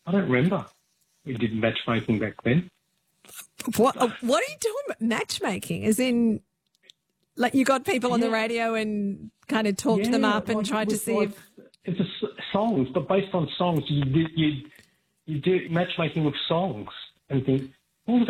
I don't remember. We did matchmaking back then. What are you doing? Matchmaking? As in, like you got people on the radio and kind of talked them up and tried to see if... It's songs, but based on songs, you do matchmaking with songs and think, oh,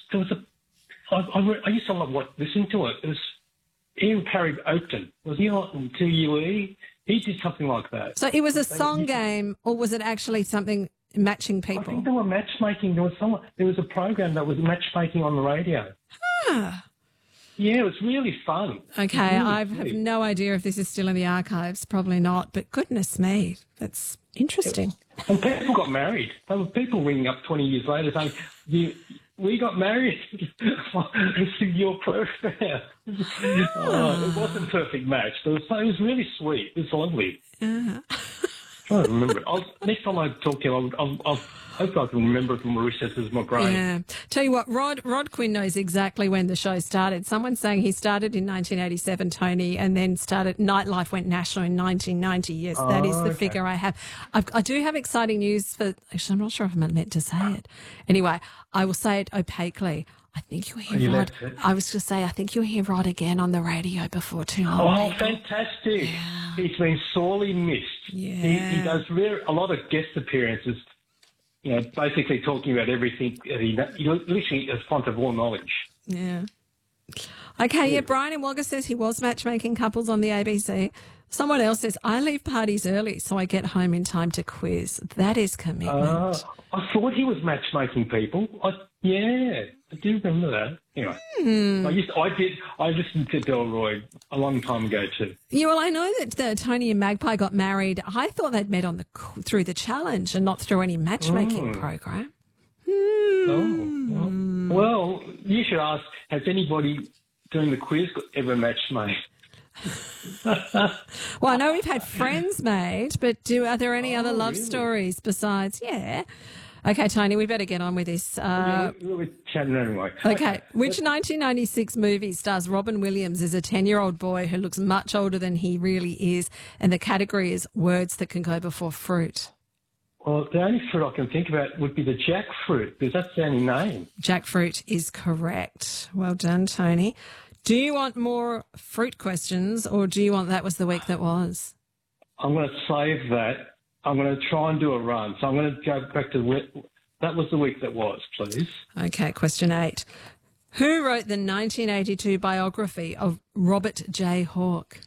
I used to listen to it. It was Ian Parry Oakton. Was he on 2UE? He did something like that. So it was a song game, or was it actually something matching people? I think they were matchmaking. There was a program that was matchmaking on the radio. Yeah, it was really fun. Okay, really I have no idea if this is still in the archives. Probably not, but goodness me, that's interesting. And people got married. There were people ringing up 20 years later saying, we got married. This is your program. It wasn't a perfect match, but it was really sweet. It was lovely. I don't remember it. Next time I talk to you, I'll hope I can remember it from the recesses of my brain. Yeah. Tell you what, Rod Quinn knows exactly when the show started. Someone's saying he started in 1987, Tony, and then Nightlife went national in 1990. Yes, that is the figure I have. I do have exciting news for... Actually, I'm not sure if I'm meant to say it. Anyway, I will say it opaquely. I think you'll hear Rod. I was going to say, I think you'll hear Rod again on the radio before too long. Oh, fantastic. Yeah. He's been sorely missed. Yeah. He does a lot of guest appearances, basically talking about everything. He literally is font of all knowledge. Yeah. Okay, yeah, Brian in Wagga says he was matchmaking couples on the ABC. Someone else says, I leave parties early so I get home in time to quiz. That is commitment. I thought he was matchmaking people. I do remember that. Anyway, I listened to Delroy a long time ago too. Yeah, well, I know that Tony and Magpie got married. I thought they'd met through the challenge and not through any matchmaking program. Well, you should ask, has anybody doing the quiz ever matched made? Well, I know we've had friends made, but are there any other love stories besides? Yeah. Okay, Tony, we better get on with this. We'll be chatting anyway. Okay. Which 1996 movie stars Robin Williams as a 10-year-old boy who looks much older than he really is, and the category is words that can go before fruit? Well, the only fruit I can think about would be the jackfruit, because that's the only name. Jackfruit is correct. Well done, Tony. Do you want more fruit questions, or do you want that was the week that was? I'm going to save that. I'm going to try and do a run. So I'm going to go back to that was the week that was, please. Okay, question 8. Who wrote the 1982 biography of Robert J. Hawke?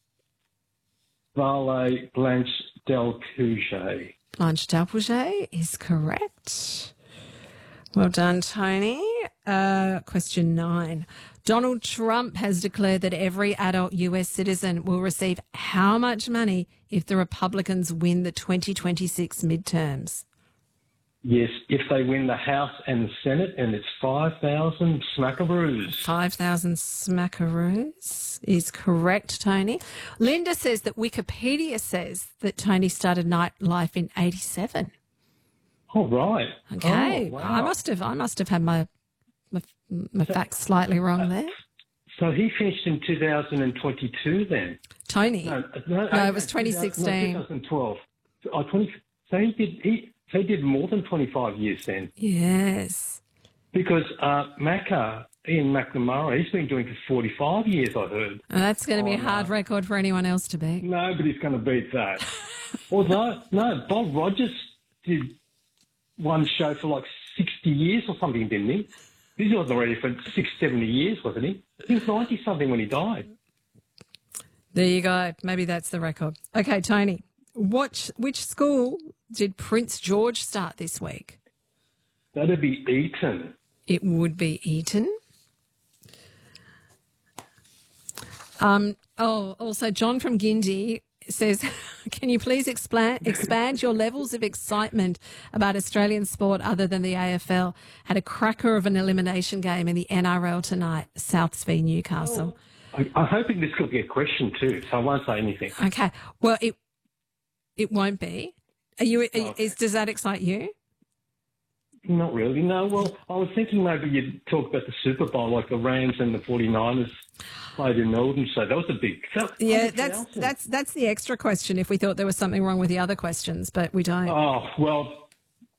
Valet Blanche Delpouget. Blanche Delpouget is correct. Well done, Tony. Question 9. Donald Trump has declared that every adult US citizen will receive how much money if the Republicans win the 2026 midterms? Yes, if they win the House and the Senate, and it's 5,000 smackaroos. 5,000 smackaroos is correct, Tony. Linda says that Wikipedia says that Tony started Nightlife in 87. Oh, right. Okay. Oh, wow. I must have had my facts slightly wrong there. So he finished in 2022 then? Tony? No, it was 2016. 2012. So he did more than 25 years then? Yes. Because Ian McNamara, he's been doing it for 45 years, I heard. Oh, that's going to be a hard record for anyone else to beat. Nobody's going to beat that. Although, Bob Rogers did one show for like 60 years or something, didn't he? He wasn't already for 70 years, wasn't he? He was 90-something when he died. There you go. Maybe that's the record. Okay, Tony, which school did Prince George start this week? That'd be Eton. It would be Eton. Also, John from Gindi says, can you please expand your levels of excitement about Australian sport other than the AFL? Had a cracker of an elimination game in the NRL tonight, Souths v Newcastle. I'm hoping this could be a question too, so I won't say anything. Okay. Well, it won't be. Does that excite you? Not really, no. Well, I was thinking maybe you'd talk about the Super Bowl, like the Rams and the 49ers played in Melbourne, so that was a big... Yeah, that's the extra question if we thought there was something wrong with the other questions, but we don't. Oh, well,